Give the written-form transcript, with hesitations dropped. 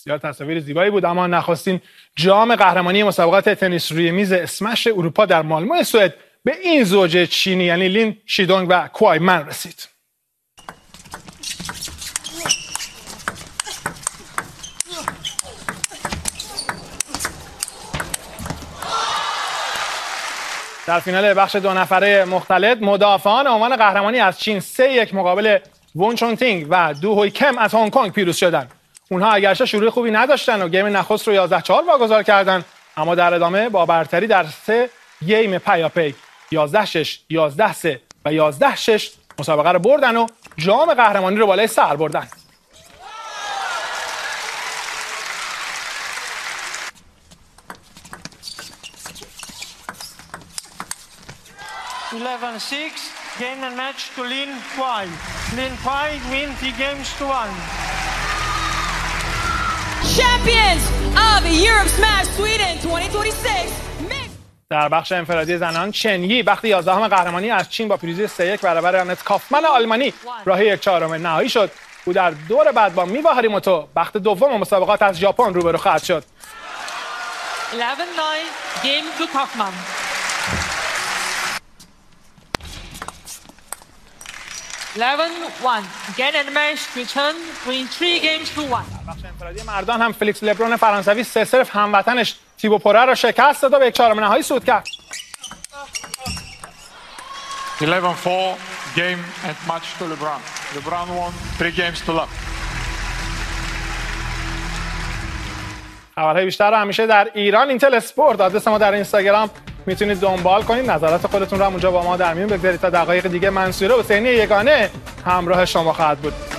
بسیار تصاویر زیبایی بود. اما نخستین جام قهرمانی مسابقات تنیس روی میز اسمش اروپا در مالمو سوئد به این زوج چینی یعنی لین شیدونگ و کوای من رسید. در فینال بخش 2 نفره مختلط مدافعان عنوان قهرمانی از چین 3-1 مقابل ون چونتینگ و دو هوی کم از هنگ کنگ پیروز شدند. اونها اگرچه شروع خوبی نداشتن و گیم نخست رو 11-4 واگذار کردند، اما در ادامه با برتری در 3 گیم پیاپی 11-6، 11-3 و 11-6 مسابقه رو بردن و جام قهرمانی رو بالای سر بردن. Game and match to Lin Kuai. Lin Kuai win 3 games to 1. Champions of Europe Smash Sweden 2026. در بخش انفرادی زنان چن یی بخت 11ام قهرمانی از چین با پیروزی 3-1 برابر آنت کافمن آلمانی راهی 1/4 نهایی شد. او در دور بعد با میوا هاریموتو بخت دوم مسابقات از ژاپن روبرو خواهد شد. 11-9 game to Kaufman. 11-1 gain and match to Chen win 3 games to 1. در بخش انفرادی مردان هم فلیکس لبرون فرانسوی 3-0 هموطنش تیبو پوره را شکست داد و به 1/4 نهایی صعود کرد. 11-4 game and match to LeBron. LeBron won 3 games to love. خبرهای بیشتر رو همیشه در ایران اینتل اسپورت آدرس ما در اینستاگرام میتونید دنبال کنید. نظرات خودتون رو اونجا با ما در میون بگذارید. تا دقایق دیگه منصوره حسینی یگانه همراه شما خواهد بود.